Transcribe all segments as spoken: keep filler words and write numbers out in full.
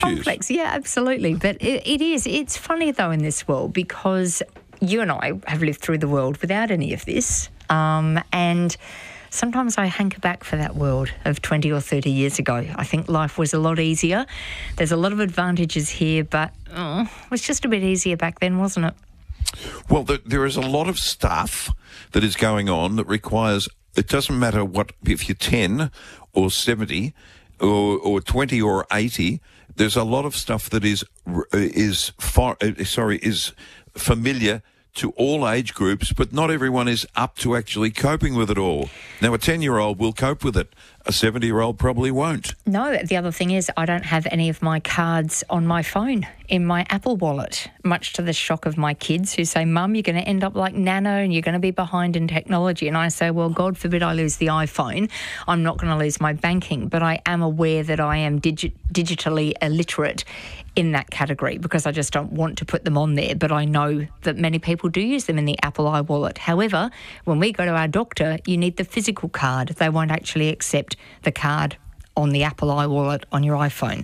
complex. Yeah, absolutely. But it, it is. It's funny, though, in this world because you and I have lived through the world without any of this. Um, and sometimes I hanker back for that world of twenty or thirty years ago. I think life was a lot easier. There's a lot of advantages here, but oh, it was just a bit easier back then, wasn't it? Well, there, there is a lot of stuff that is going on that requires, it doesn't matter what, if you're ten or seventy or, or twenty or eighty, there's a lot of stuff that is, is far, sorry, is familiar to all age groups, but not everyone is up to actually coping with it all. Now, a ten-year-old will cope with it. A seventy-year-old probably won't. No, the other thing is I don't have any of my cards on my phone in my Apple Wallet, much to the shock of my kids who say, Mum, you're going to end up like Nano and you're going to be behind in technology. And I say, well, God forbid I lose the iPhone. I'm not going to lose my banking. But I am aware that I am digi- digitally illiterate in that category because I just don't want to put them on there. But I know that many people do use them in the Apple iWallet. However, when we go to our doctor, you need the physical card. They won't actually accept the card on the Apple iWallet on your iPhone.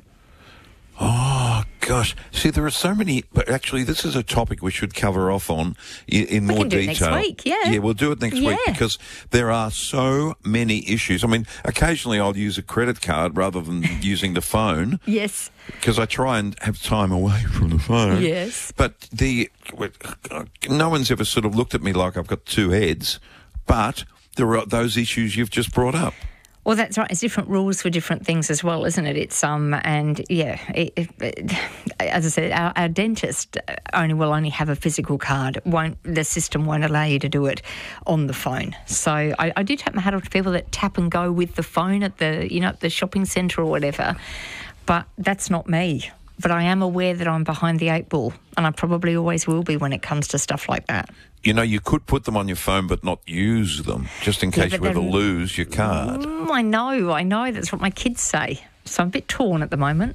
Oh, gosh. See, there are so many, but actually this is a topic we should cover off on in, in we more can do detail. It next week, yeah. Yeah, we'll do it next yeah. week because there are so many issues. I mean, occasionally I'll use a credit card rather than using the phone. Yes. Because I try and have time away from the phone. Yes. But the no one's ever sort of looked at me like I've got two heads, but there are those issues you've just brought up. Well, that's right. It's different rules for different things as well, isn't it? It's um and yeah, it, it, it, as I said, our, our dentist only will only have a physical card. Won't the system won't allow you to do it on the phone? So I, I do tap my hat off to people that tap and go with the phone at the you know at the shopping centre or whatever, but that's not me. But I am aware that I'm behind the eight ball, and I probably always will be when it comes to stuff like that. You know, you could put them on your phone but not use them, just in case yeah, you ever lose your card. Mm, I know, I know. That's what my kids say. So I'm a bit torn at the moment.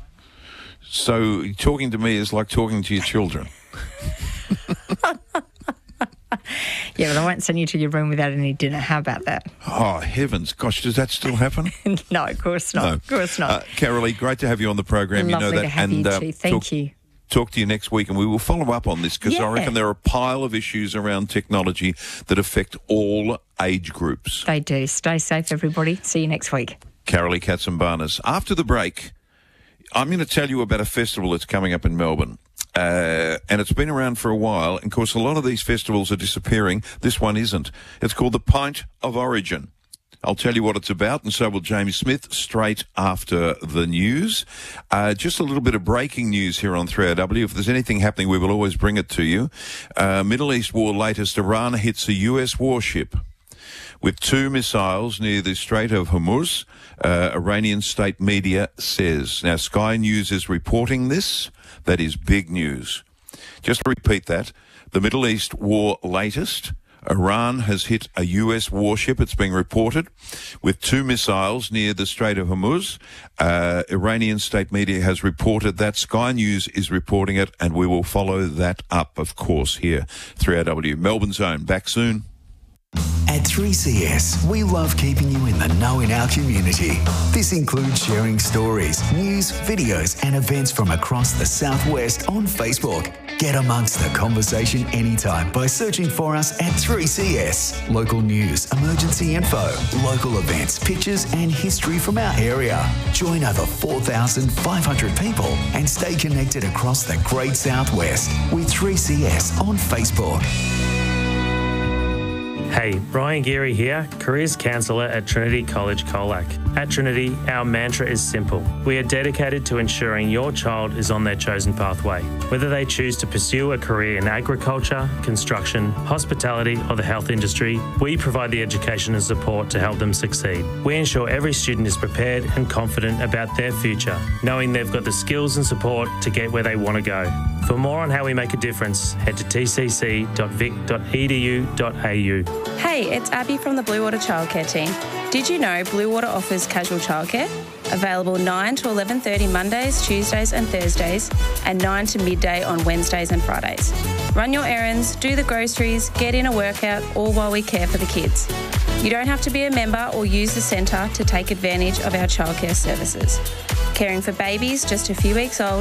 So talking to me is like talking to your children. Yeah, but I won't send you to your room without any dinner. How about that? Oh, heavens. Gosh, does that still happen? No, of course not. No. Of course not. Uh, Carolee, great to have you on the program. Lovely you know that. to have and, you uh, too. Thank talk, you. Talk to you next week, and we will follow up on this because yeah. I reckon there are a pile of issues around technology that affect all age groups. They do. Stay safe, everybody. See you next week. Carolee Katsimbarnis. After the break, I'm going to tell you about a festival that's coming up in Melbourne. Uh, and it's been around for a while. And of course, a lot of these festivals are disappearing. This one isn't. It's called the Pint of Origin. I'll tell you what it's about, and so will James Smith straight after the news. Uh, just a little bit of breaking news here on three R W. If there's anything happening, we will always bring it to you. Uh, Middle East war latest, Iran hits a U S warship with two missiles near the Strait of Hormuz, uh, Iranian state media says. Now, Sky News is reporting this. That is big news. Just to repeat that, the Middle East war latest, Iran has hit a U S warship, it's being reported, with two missiles near the Strait of Hormuz. Uh, Iranian state media has reported that. Sky News is reporting it, and we will follow that up, of course, here. three R W, Melbourne's Own. Back soon. At three C S, we love keeping you in the know in our community. This includes sharing stories, news, videos, and events from across the Southwest on Facebook. Get amongst the conversation anytime by searching for us at three C S. Local news, emergency info, local events, pictures, and history from our area. Join over four thousand five hundred people and stay connected across the Great Southwest with three C S on Facebook. Hey, Brian Geary here, Careers Counsellor at Trinity College Colac. At Trinity, our mantra is simple. We are dedicated to ensuring your child is on their chosen pathway. Whether they choose to pursue a career in agriculture, construction, hospitality, or the health industry, we provide the education and support to help them succeed. We ensure every student is prepared and confident about their future, knowing they've got the skills and support to get where they want to go. For more on how we make a difference, head to t c c dot vic dot e d u dot a u. Hey, it's Abby from the Blue Water Childcare team. Did you know Blue Water offers casual childcare? Available nine to eleven thirty Mondays, Tuesdays and Thursdays, and nine to midday on Wednesdays and Fridays. Run your errands, do the groceries, get in a workout, all while we care for the kids. You don't have to be a member or use the centre to take advantage of our childcare services. caring for babies just a few weeks old